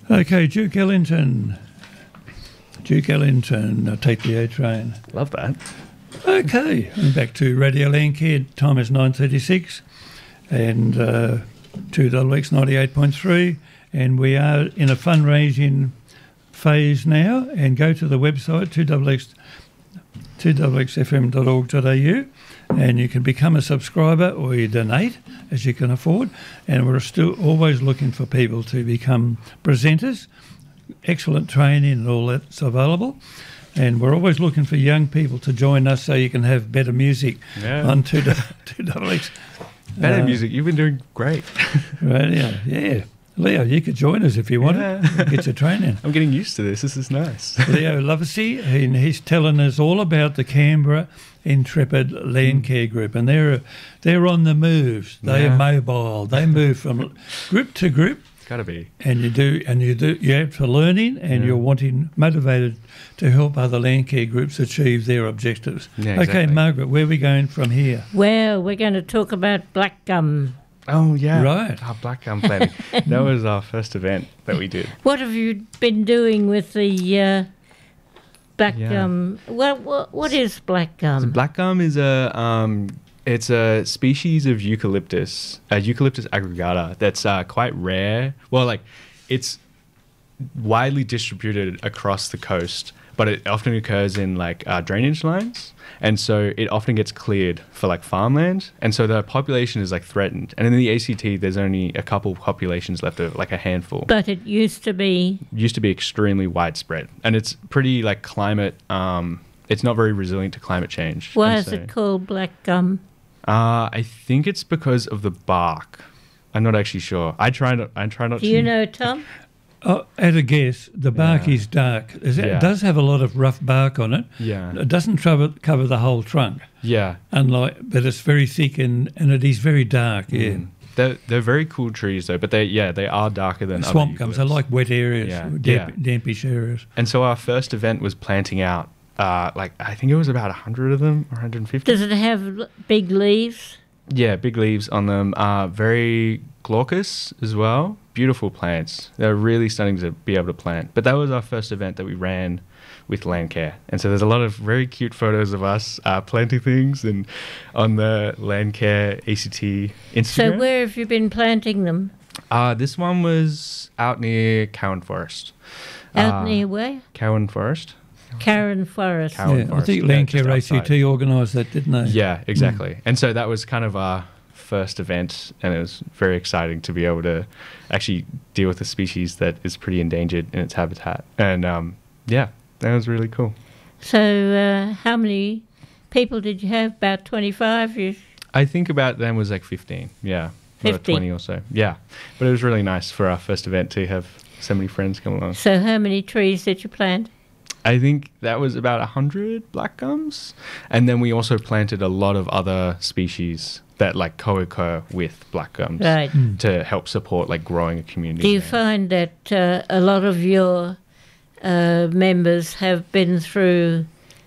Okay, Duke Ellington, Take the A Train. Love that. Okay, and back to Radio Landcare. Time is 9:36 and 2XX 98.3, and we are in a fundraising phase now, and go to the website 2xfm.org.au and you can become a subscriber or you donate as you can afford, and we're still always looking for people to become presenters. Excellent training and all that's available, and we're always looking for young people to join us so you can have better music on 2XX. Better music, you've been doing great. Radio, yeah. Leo, you could join us if you wanted. Get your training. I'm getting used to this. This is nice. Leo Lovesey, and he's telling us all about the Canberra Intrepid Landcare Group, and they're on the move. They are mobile. They move from group to group. Gotta be. And you have for learning, and you're motivated to help other Landcare groups achieve their objectives. Yeah, exactly. Okay, Margaret, where are we going from here? Well, we're going to talk about black gum. Oh, yeah. Right. Our black gum planting. That was our first event that we did. What have you been doing with the black gum? What is black gum? So black gum is it's a species of eucalyptus, Eucalyptus aggregata, that's quite rare. Well, it's widely distributed across the coast, but it often occurs in drainage lines, and so it often gets cleared for farmland, and so the population is threatened. And in the ACT, there's only a couple populations left, of a handful. But it used to be Extremely widespread, and it's pretty climate. It's not very resilient to climate change. Why is it called black gum? I think it's because of the bark. I'm not actually sure. I try not to. Do you know, Tom? At a guess, the bark is dark. It does have a lot of rough bark on it. Yeah. It doesn't cover the whole trunk. Yeah. But it's very thick and it is very dark. Yeah. They're very cool trees though, but they are darker than swamp other gums. They like wet areas, Yeah. dampish areas. And so our first event was planting out. I think it was about 100 of them, or 150. Does it have big leaves? Yeah, big leaves on them. Very glaucous as well. Beautiful plants. They're really starting to be able to plant. But that was our first event that we ran with Landcare. And so there's a lot of very cute photos of us planting things and on the Landcare ACT Instagram. So where have you been planting them? This one was out near Cowan Forest. Out near where? Cowan Forest. Karen Forest. I think Landcare ACT organised that, didn't they? Yeah, exactly. And so that was kind of our first event, and it was very exciting to be able to actually deal with a species that is pretty endangered in its habitat. And that was really cool. So how many people did you have? About 25? I think about them was 15, yeah. 50. 20 or so, yeah. But it was really nice for our first event to have so many friends come along. So how many trees did you plant? I think that was about 100 black gums. And then we also planted a lot of other species that co-occur with black gums to help support growing a community. Do you find that a lot of your members have been through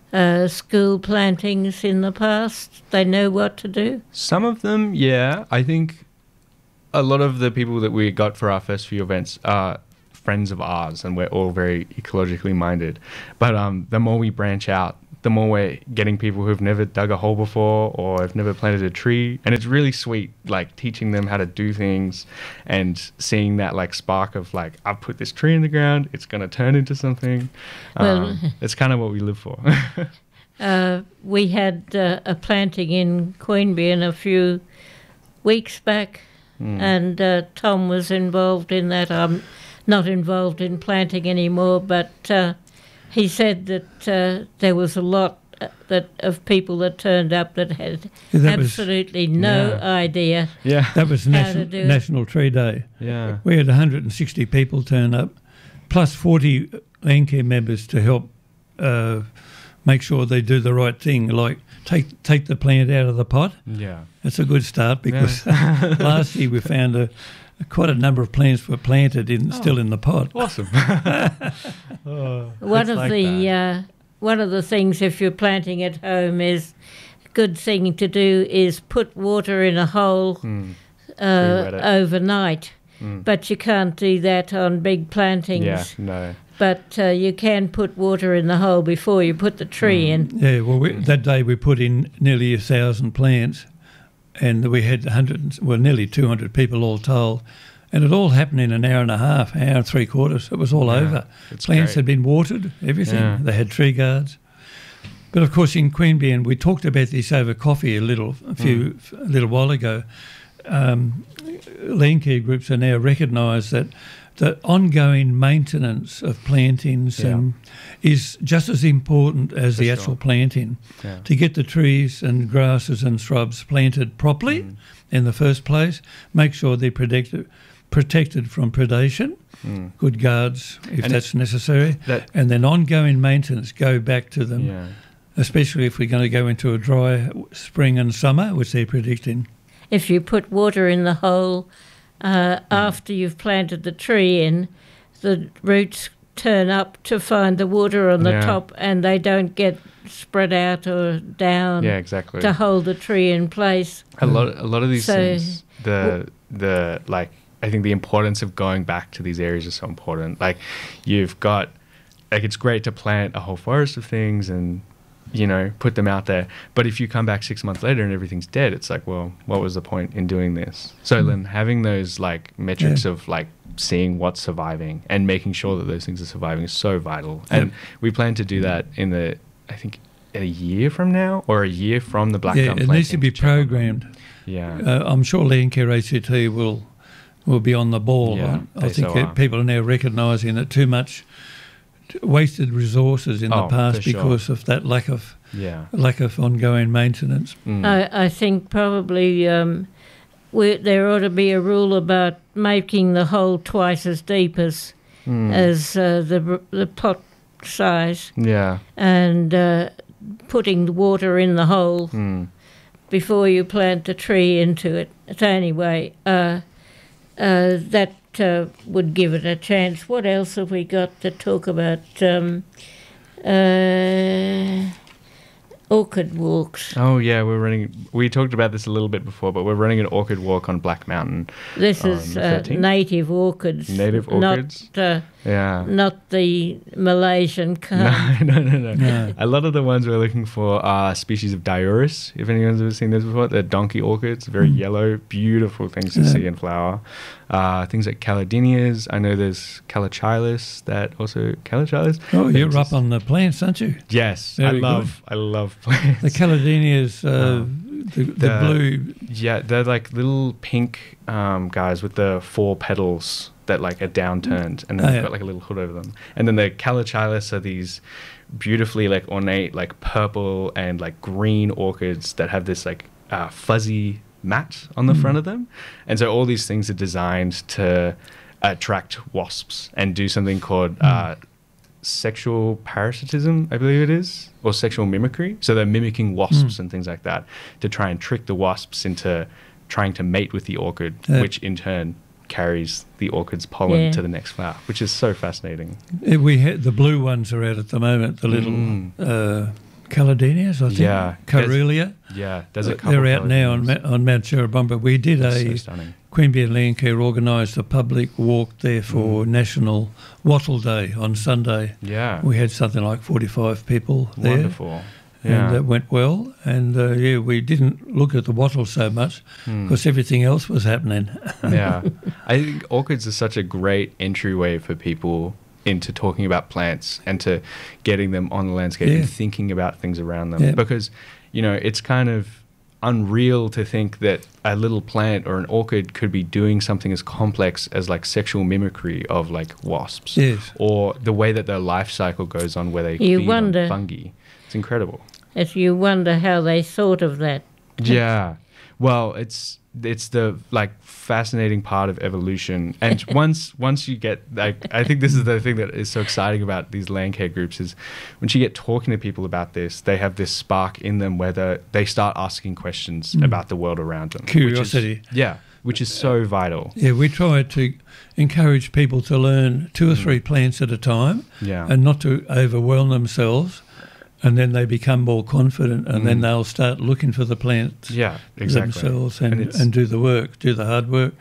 school plantings in the past? They know what to do? Some of them, yeah. I think a lot of the people that we got for our first few events are friends of ours, and we're all very ecologically minded. But the more we branch out, the more we're getting people who've never dug a hole before or have never planted a tree. And it's really sweet, teaching them how to do things and seeing that spark of I've put this tree in the ground, it's going to turn into something. It's kind of what we live for. We had a planting in Queanbeyan a few weeks back, and Tom was involved in that. I'm not involved in planting anymore, but he said that there was a lot of people that turned up that had absolutely no idea. Yeah, that was National Tree Day. Yeah, we had 160 people turn up, plus 40 Landcare members to help make sure they do the right thing, take the plant out of the pot. Yeah, it's a good start because last year we found quite a number of plants were planted still in the pot. Awesome. One of the things, if you're planting at home, is a good thing to do is put water in a hole overnight, but you can't do that on big plantings. Yeah, no. But you can put water in the hole before you put the tree in. Yeah, well, that day we put in nearly 1,000 plants, and we had nearly 200 people all told, and it all happened in an hour and a half, hour and three quarters. It was all over. Plants had been watered, everything. Yeah. They had tree guards. But of course, in Queanbeyan, we talked about this over coffee a little while ago. Land care groups are now recognised that the ongoing maintenance of plantings is just as important as the actual planting. Yeah. To get the trees and grasses and shrubs planted properly in the first place, make sure they're protected from predation, good guards if that's necessary, and then ongoing maintenance, go back to them, especially if we're going to go into a dry spring and summer, which they're predicting. If you put water in the hole after you've planted the tree in, the roots turn up to find the water on the top, and they don't get spread out or down to hold the tree in place. A lot of these things, I think the importance of going back to these areas is so important. Like, you've got, like, it's great to plant a whole forest of things and, put them out there. But if you come back 6 months later and everything's dead, it's like, well, what was the point in doing this? So then having those, like, metrics of, like, seeing what's surviving and making sure that those things are surviving is so vital. And we plan to do that I think, a year from now, or a year from the black gum planting. It needs to be programmed. Yeah. I'm sure Landcare ACT will be on the ball. Yeah, I think people are now recognising that too much wasted resources in the past because of that lack of ongoing maintenance. I think probably there ought to be a rule about making the hole twice as deep as the pot size. Yeah. And putting the water in the hole before you plant the tree into it. So anyway, that would give it a chance. What else have we got to talk about? Orchid walks. Oh yeah, we talked about this a little bit before, but we're running an orchid walk on Black Mountain. This is native orchids. Native orchids? Not the Malaysian kind. No. A lot of the ones we're looking for are species of Diurus, if anyone's ever seen those before. They're donkey orchids, very yellow, beautiful things to see and flower. Things like Calodinias. I know there's Calichilis Calichilis? Oh, you're up on the plants, aren't you? Yes, I love plants. The Calodinias, the blue. Yeah, they're like little pink guys with the 4 petals that like are downturned, and then they've got like a little hood over them. And then the Calichilis are these beautifully like ornate, like purple and like green orchids that have this like fuzzy mat on the front of them. And so all these things are designed to attract wasps and do something called sexual parasitism, I believe it is, or sexual mimicry. So they're mimicking wasps and things like that to try and trick the wasps into trying to mate with the orchid, which in turn carries the orchid's pollen to the next flower, which is so fascinating. We had the blue ones are out at the moment, the little Calodinias, I think. Yeah. Carelia. There's a couple. They're out now on Mount Cherubimba. We did Queanbeyan Landcare organised a public walk there for National Wattle Day on Sunday. Yeah. We had something like 45 people there. Wonderful. And that went well. And, we didn't look at the wattle so much because everything else was happening. Yeah. I think orchids are such a great entryway for people into talking about plants and to getting them on the landscape and thinking about things around them. Because, it's kind of unreal to think that a little plant or an orchid could be doing something as complex as like sexual mimicry of like wasps. Yes. Or the way that their life cycle goes on where they feed on fungi. It's incredible. If you wonder how they thought of that. Yeah. Well, it's the like fascinating part of evolution. And once you get like, I think this is the thing that is so exciting about these land care groups is once you get talking to people about this, they have this spark in them where they start asking questions about the world around them. Curiosity. Which is so vital. Yeah, we try to encourage people to learn 2 or 3 plants at a time and not to overwhelm themselves. And then they become more confident, and then they'll start looking for the plants themselves and do the work, do the hard work.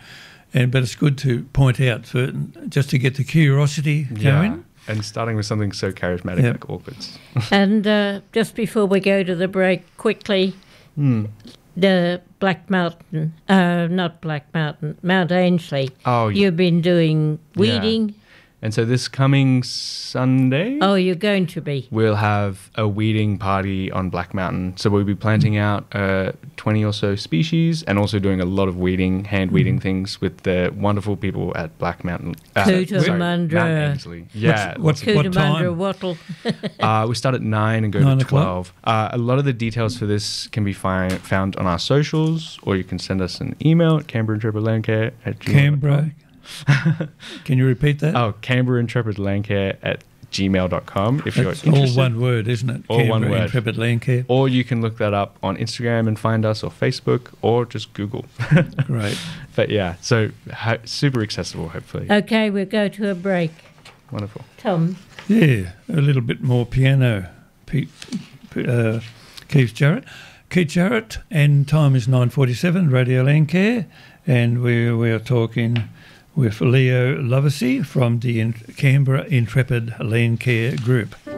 but it's good to point out just to get the curiosity going. And starting with something so charismatic like orchids. And just before we go to the break, quickly, the Black Mountain, not Black Mountain, Mount Ainslie. Oh, yeah. You've been doing weeding. And so this coming Sunday, Oh, you're going to be. we'll have a weeding party on Black Mountain. So we'll be planting out 20 or so species and also doing a lot of weeding, hand weeding things with the wonderful people at Black Mountain. Cootamundra. Mount Ainslie. Yeah. What Cootamundra time? wattle. We start at 9 and go 9 to o'clock? 12. A lot of the details for this can be found on our socials, or you can send us an email at canberraintrepidlandcare@gmail.com. Canberra. Can you repeat that? Oh, canberraintrepidlandcare@gmail.com if you're That's interested. all one word, isn't it? All one Canberra word. Intrepid Land Care. Or you can look that up on Instagram and find us, or Facebook, or just Google. Great. But yeah, so super accessible, hopefully. Okay, we'll go to a break. Wonderful. Tom. Yeah, a little bit more piano. Keith Jarrett. Keith Jarrett, and time is 9:47, Radio Land Care, and we are talking with Leo Loversey from the Canberra Intrepid Land Care Group.